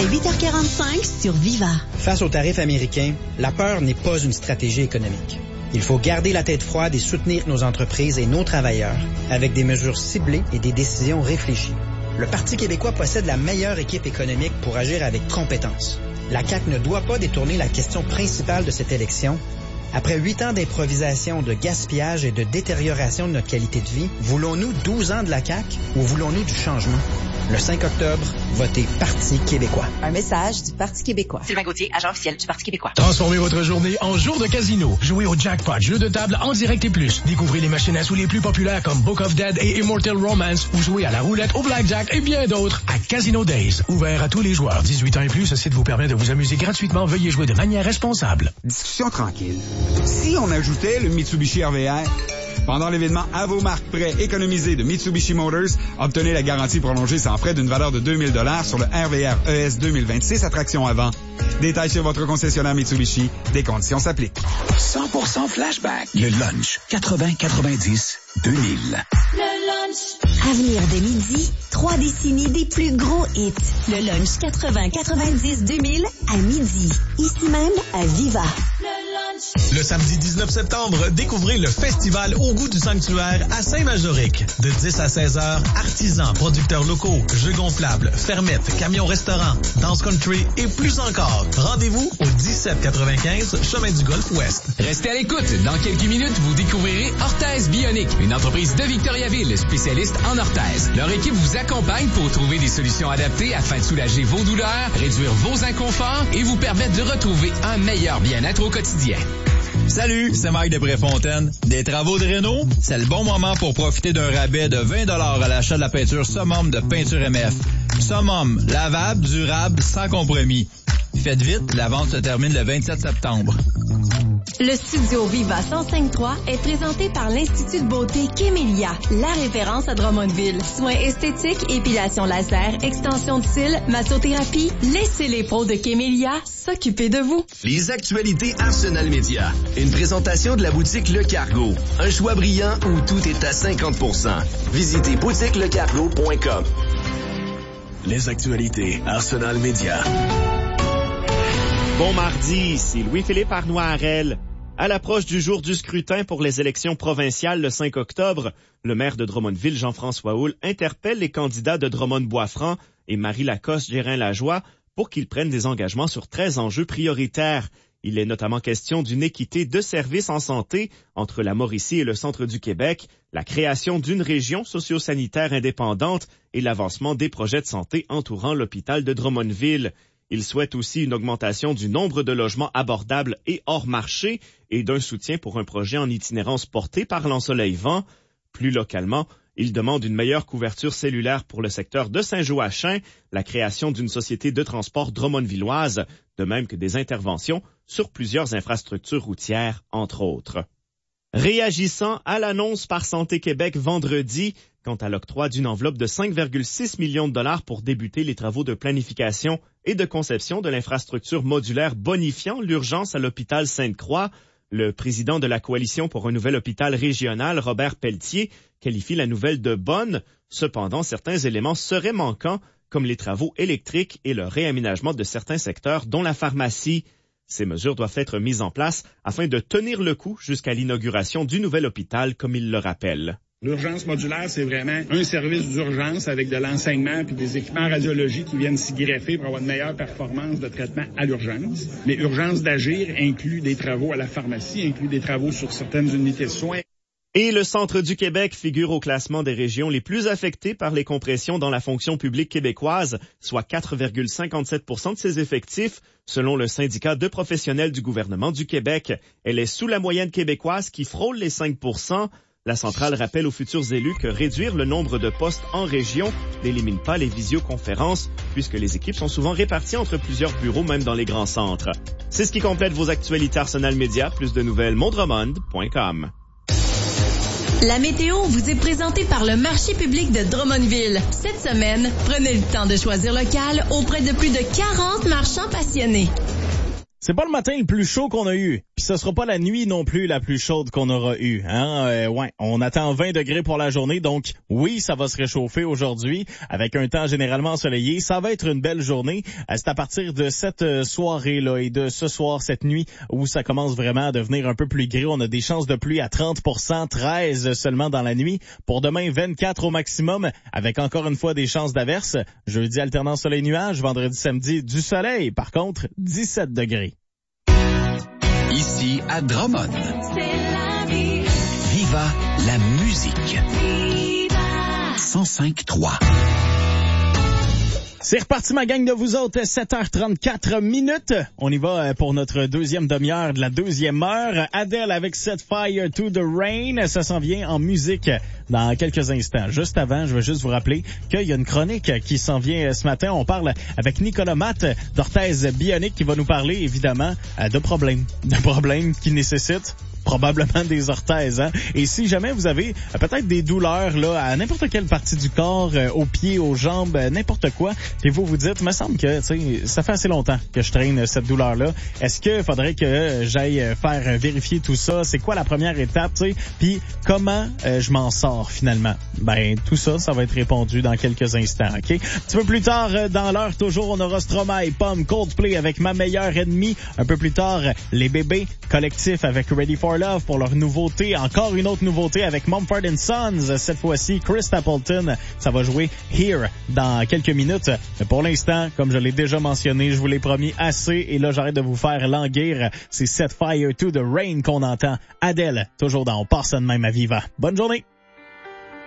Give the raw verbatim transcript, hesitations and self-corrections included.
dès huit heures quarante-cinq sur Viva. Face aux tarifs américains, la peur n'est pas une stratégie économique. Il faut garder la tête froide et soutenir nos entreprises et nos travailleurs avec des mesures ciblées et des décisions réfléchies. Le Parti québécois possède la meilleure équipe économique pour agir avec compétence. La C A Q ne doit pas détourner la question principale de cette élection. Après huit ans d'improvisation, de gaspillage et de détérioration de notre qualité de vie, voulons-nous douze ans de la C A Q ou voulons-nous du changement? Le cinq octobre, votez Parti québécois. Un message du Parti québécois. Sylvain Gauthier, agent officiel du Parti québécois. Transformez votre journée en jour de casino. Jouez au jackpot, jeux de table en direct et plus. Découvrez les machines à sous les plus populaires comme Book of Dead et Immortal Romance ou jouez à la roulette, au blackjack et bien d'autres à Casino Days. Ouvert à tous les joueurs. dix-huit ans et plus, ce site vous permet de vous amuser gratuitement. Veuillez jouer de manière responsable. Discussion tranquille. Si on ajoutait le Mitsubishi R V R... Pendant l'événement À vos marques prêts économisés de Mitsubishi Motors, obtenez la garantie prolongée sans frais d'une valeur de deux mille dollars sur le R V R E S deux mille vingt-six à traction avant. Détails sur votre concessionnaire Mitsubishi. Des conditions s'appliquent. cent pour cent flashback. Le lunch. quatre-vingts quatre-vingt-dix deux mille. Le lunch. Avenir de midi. Trois décennies des plus gros hits. Le lunch quatre-vingts quatre-vingt-dix deux mille à midi. Ici même à Viva. Le samedi dix-neuf septembre, découvrez le festival Au goût du sanctuaire à Saint-Majorique. De dix à seize heures, artisans, producteurs locaux, jeux gonflables, fermettes, camions-restaurants, danse country et plus encore. Rendez-vous au dix-sept quatre-vingt-quinze Chemin du Golfe Ouest. Restez à l'écoute. Dans quelques minutes, vous découvrirez Orthèse Bionique, une entreprise de Victoriaville spécialiste en orthèse. Leur équipe vous accompagne pour trouver des solutions adaptées afin de soulager vos douleurs, réduire vos inconforts et vous permettre de retrouver un meilleur bien-être au quotidien. Salut, c'est Mike de Préfontaine. Des travaux de réno? C'est le bon moment pour profiter d'un rabais de vingt dollars à l'achat de la peinture Summum de Peinture M F. Summum, lavable, durable, sans compromis. Faites vite, la vente se termine le vingt-sept septembre. Le studio Viva cent cinq trois est présenté par l'Institut de beauté Kémélia, la référence à Drummondville. Soins esthétiques, épilation laser, extension de cils, massothérapie. Laissez les pros de Kémélia s'occuper de vous. Les actualités Arsenal Média. Une présentation de la boutique Le Cargo. Un choix brillant où tout est à cinquante pour cent. Visitez boutique le cargo point com. Les actualités Arsenal Média. Bon mardi, ici Louis-Philippe Arnois-Harel. À l'approche du jour du scrutin pour les élections provinciales le cinq octobre, le maire de Drummondville, Jean-François Houle, interpelle les candidats de Drummond-Boisfranc et Marie-Lacoste-Gérin-Lajoie pour qu'ils prennent des engagements sur treize enjeux prioritaires. Il est notamment question d'une équité de services en santé entre la Mauricie et le centre du Québec, la création d'une région socio-sanitaire indépendante et l'avancement des projets de santé entourant l'hôpital de Drummondville. Il souhaite aussi une augmentation du nombre de logements abordables et hors marché et d'un soutien pour un projet en itinérance porté par l'Ensoleil-Vent. Plus localement, il demande une meilleure couverture cellulaire pour le secteur de Saint-Joachim, la création d'une société de transport drummondvilloise, de même que des interventions sur plusieurs infrastructures routières, entre autres. Réagissant à l'annonce par Santé Québec vendredi, quant à l'octroi d'une enveloppe de cinq virgule six millions de dollars pour débuter les travaux de planification et de conception de l'infrastructure modulaire bonifiant l'urgence à l'hôpital Sainte-Croix, le président de la Coalition pour un nouvel hôpital régional, Robert Pelletier, qualifie la nouvelle de bonne. Cependant, certains éléments seraient manquants, comme les travaux électriques et le réaménagement de certains secteurs, dont la pharmacie. Ces mesures doivent être mises en place afin de tenir le coup jusqu'à l'inauguration du nouvel hôpital, comme il le rappelle. L'urgence modulaire, c'est vraiment un service d'urgence avec de l'enseignement puis des équipements en radiologie qui viennent s'y greffer pour avoir une meilleure performance de traitement à l'urgence. Mais urgence d'agir inclut des travaux à la pharmacie, inclut des travaux sur certaines unités de soins. Et le centre du Québec figure au classement des régions les plus affectées par les compressions dans la fonction publique québécoise, soit quatre virgule cinquante-sept pour cent de ses effectifs, selon le syndicat de professionnels du gouvernement du Québec. Elle est sous la moyenne québécoise qui frôle les cinq pour cent. La centrale rappelle aux futurs élus que réduire le nombre de postes en région n'élimine pas les visioconférences, puisque les équipes sont souvent réparties entre plusieurs bureaux, même dans les grands centres. C'est ce qui complète vos actualités Arsenal Média. Plus de nouvelles, mondremond point com. La météo vous est présentée par le marché public de Drummondville. Cette semaine, prenez le temps de choisir local auprès de plus de quarante marchands passionnés. C'est pas le matin le plus chaud qu'on a eu, Puis ce sera pas la nuit non plus la plus chaude qu'on aura eue. Hein? Euh, ouais, on attend vingt degrés pour la journée, donc oui, ça va se réchauffer aujourd'hui avec un temps généralement ensoleillé. Ça va être une belle journée. Euh, c'est à partir de cette euh, soirée-là et de ce soir, cette nuit, où ça commence vraiment à devenir un peu plus gris. On a des chances de pluie à trente pour cent, treize seulement dans la nuit. Pour demain, vingt-quatre au maximum, avec encore une fois des chances d'averse. Jeudi, alternance soleil-nuage. Vendredi, samedi, du soleil. Par contre, dix-sept degrés. Ici à Drummond. C'est la vie. Viva la musique. Viva. cent cinq trois. C'est reparti ma gang de vous autres, sept heures trente-quatre minutes. On y va pour notre deuxième demi-heure de la deuxième heure. Adele avec Set Fire to the Rain, ça s'en vient en musique dans quelques instants. Juste avant, je veux juste vous rappeler qu'il y a une chronique qui s'en vient ce matin. On parle avec Nicolas Matt d'Orthèse Bionique qui va nous parler évidemment de problèmes, de problèmes qui nécessitent probablement des orthèses, hein. Et si jamais vous avez euh, peut-être des douleurs là à n'importe quelle partie du corps, euh, aux pieds, aux jambes, euh, n'importe quoi, et vous vous dites, me semble que tu sais, ça fait assez longtemps que je traîne euh, cette douleur-là. Est-ce que faudrait que euh, j'aille euh, faire euh, vérifier tout ça? C'est quoi la première étape, tu sais? Puis comment euh, je m'en sors finalement? Ben tout ça, ça va être répondu dans quelques instants, ok? Un petit peu plus tard euh, dans l'heure, toujours, on aura Stromae, Pomme, Coldplay avec Ma Meilleure Ennemie. Un peu plus tard, les bébés collectifs avec Ready for Love pour leur nouveauté. Encore une autre nouveauté avec Mumford and Sons. Cette fois-ci, Chris Stapleton. Ça va jouer Here dans quelques minutes. Mais pour l'instant, comme je l'ai déjà mentionné, je vous l'ai promis assez. Et là, j'arrête de vous faire languir. C'est Set Fire to the Rain qu'on entend. Adele, toujours dans On passe ça de même à Viva. Bonne journée!